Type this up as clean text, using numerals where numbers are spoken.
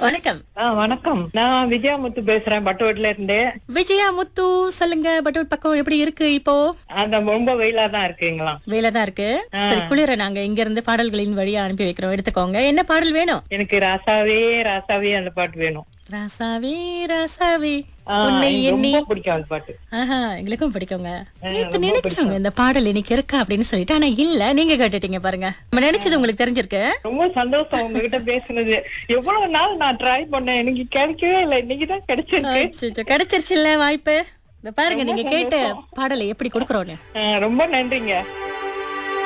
வணக்கம். வணக்கம். நான் விஜயாமுத்து பேசுறேன், பட்டுவட்டில இருந்து. விஜயா முத்து, சொல்லுங்க. பட்டூர் பக்கம் எப்படி இருக்கு இப்போ? அந்த ரொம்ப வெயிலா தான் இருக்குங்களா? வேலை தான் இருக்கு. சரி, குளிர நாங்க இங்க இருந்து பாடல்களின் வழியா அனுப்பி வைக்கிறோம், எடுத்துக்கோங்க. என்ன பாடல் வேணும்? எனக்கு ராசாவே ராசாவே அந்த பாட்டு வேணும். ராசாவே ராசாவே உன்னை எனக்கு எண்ணி. ரொம்ப பிடிக்கும் அந்த பாட்டு. ஆஹா, எங்களுக்கும் பிடிக்குங்க. நேத்து ரொம்ப நினைச்சோங்க இந்த பாடல் இன்னைக்கு இருக்கா அப்படின்னு சொல்லிட்டு, ஆனா இல்ல, நீங்க கேட்டுட்டீங்க பாருங்க. நம்ம நினைச்சது உங்களுக்கு தெரிஞ்சிருக்கு. ரொம்ப சந்தோஷம் உங்ககிட்ட பேசுனது. எவ்வளவு நாள் நான் ட்ரை பண்ணேன், எனக்கு கிடைக்கவே இல்லை, இன்னைக்குதான் கிடைச்சிருக்கு. அச்சச்சோ, கிடைச்சிருச்சுல்ல வாய்ப்பு. இந்த பாருங்க, ரொம்ப நீங்க கேட்ட சந்தோஷம். பாடலை எப்படி கொடுக்கறோன்னு. ரொம்ப நன்றிங்க.